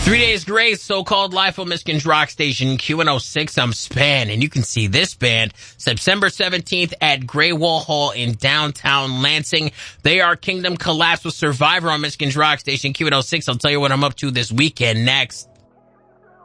3 Days Grace, so-called live on Michigan's rock station, Q106. I'm Span, and you can see this band September 17th at Grey Wall Hall in downtown Lansing. They are Kingdom Collapse with Survivor on Michigan's rock station, Q106. I'll tell you what I'm up to this weekend next.